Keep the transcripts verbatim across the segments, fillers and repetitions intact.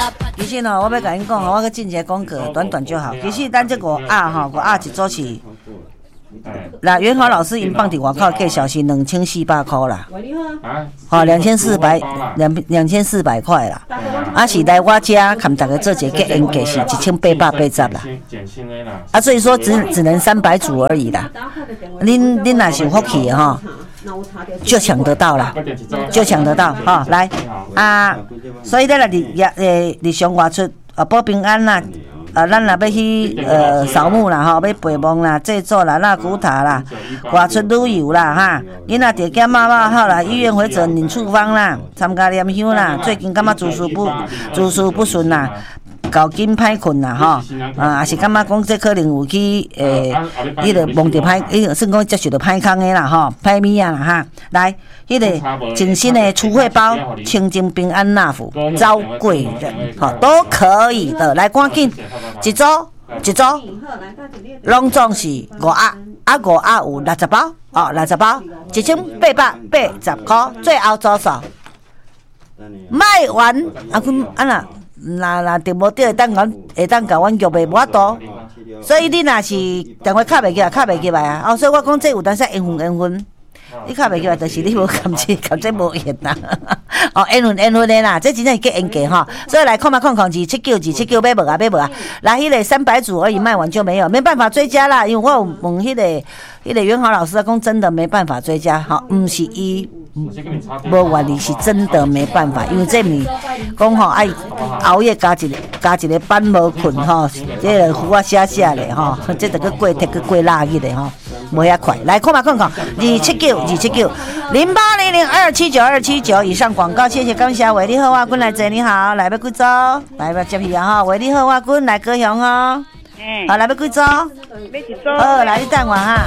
其实呢，我要甲恁讲，我去进一个广告，短短就好。其实咱这五鸭吼，五鸭一组是。那元华老师因放伫外口计小是两千四百块啦，好两千四百两两千四百块啦，啊是来我家看大家做一个计应价是一千八百八十啦，啊所以说只只能三百组而已啦，恁恁若是有福气的吼，就抢得到啦，就抢得到哈、哦、来啊，所以咧啦日日诶日常外出啊保平安啦。啊，咱若要去呃扫墓啦，吼，要陪墓啦、祭祖啦、纳古塔啦、外出旅游啦，哈，囡仔得检妈妈好啦，医院回诊领处方啦，参加念香啦，最近感觉诸事不诸事不顺啦。搞紧歹困啦吼，啊，也是感觉讲这可能有去诶，伊个梦着歹，伊个算讲接受着歹空的啦吼，歹物啊啦哈。来，迄个全新的初会包，清净平安纳福，招贵人，吼都可以的。来，赶紧一组一组，拢总是五鸭，啊五鸭有六十包，哦六十包，一千八百八十块，最后组数卖完啊，佢啊那。那那订无到会当阮会当甲阮约袂无法度，所以你若是电话敲袂起来，敲袂起来啊！哦，所以我讲这有当时缘分缘分，你敲袂起来，就是你无感情，感情无缘啦。哦，缘分缘分的啦，这真正是叫缘价哈。所以来看嘛，看看二七九二七九买无啊，买无啊。来，迄个三百组而已，卖完就没有，没办法追加啦。因为我有问迄个迄个元豪老师讲，真的没办法追加，好，毋是伊。无愿意是真的没办法，因为这物讲吼爱熬夜加一个加一个班无困吼，这个胡啊写写咧吼，这个过摕个过垃圾咧吼，无遐快。来看嘛看看，二七九二七九零八零零二七九二七九以上广告，谢谢感谢伟力好哇君来坐你好，来要几组？来要接去啊吼，伟力好哇君来高雄哦，嗯，好来要几组？要一组。好，来你等我哈。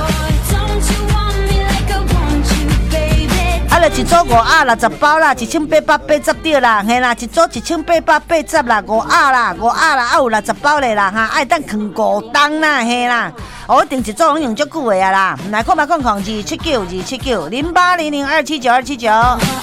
啊，就一组五鸭六十包啦，一千八百八十对啦，嘿啦，一组一千八百八十啦，五鸭啦，五鸭啦，啊有六十包咧啦哈，爱当放五冬啦，嘿啦，我订一组拢用足久的啊啦，来看嘛看看二七九二七九零八零零二七九二七九。